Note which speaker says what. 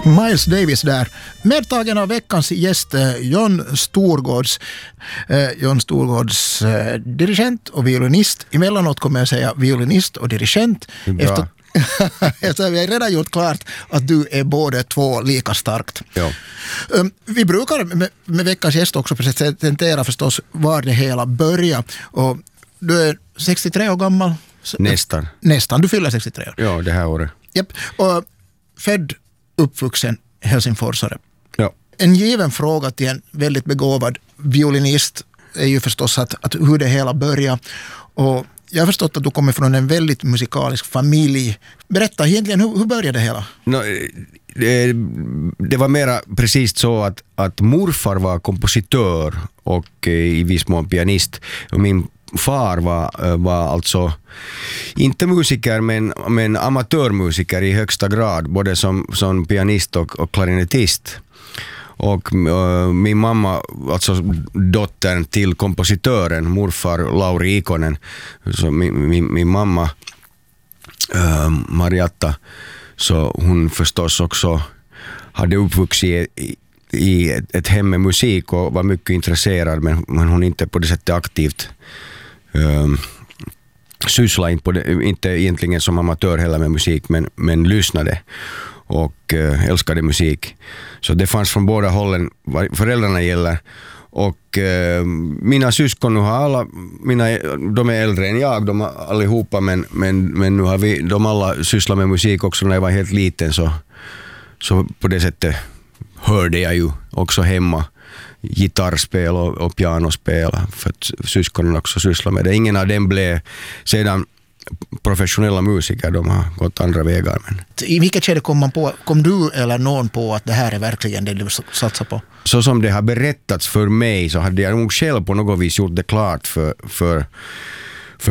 Speaker 1: Miles Davis där. Medtagen av veckans gäst John Storgårds. John Storgårds dirigent och violinist. Emellanåt kommer jag säga violinist och dirigent. Efter vi har redan gjort klart att du är både två lika starkt.
Speaker 2: Ja.
Speaker 1: Vi brukar med veckans gäst också presentera förstås var det hela börjar. Och du är 63 år gammal. Nästan, du fyller 63 år.
Speaker 2: Ja, det här året.
Speaker 1: Japp. Och född, uppvuxen helsingforsare.
Speaker 2: Ja.
Speaker 1: En given fråga till en väldigt begåvad violinist är ju förstås att hur det hela börjar. Och jag har förstått att du kommer från en väldigt musikalisk familj. Berätta egentligen, hur började det hela?
Speaker 2: Det var mera precis så att morfar var kompositör och i viss mån pianist. Och min far var alltså inte musiker men amatörmusiker i högsta grad, både som pianist och klarinettist. Och min mamma, alltså dottern till kompositören, morfar Lauri Ikonen, så min mamma Mariatta, så hon förstås också hade uppvuxit i ett hem med musik och var mycket intresserad, men hon inte på det sättet aktivt sysslade inte egentligen som amatör heller med musik, men lyssnade och älskade musik. Så det fanns från båda hållen vad föräldrarna gäller. Och mina syskon nu har alla, de är äldre än jag, de allihopa, men nu har de alla sysslat med musik också när jag var helt liten, så på det sättet hörde jag ju också hemma gitarrspel och pianospel, för att syskonen också sysslar med det. Ingen av dem blev sedan professionella musiker, de har gått andra vägar. Men
Speaker 1: i vilket skede kom du eller någon på att det här är verkligen det du satsar på?
Speaker 2: Så som det har berättats för mig så hade jag nog själv på något vis gjort det klart för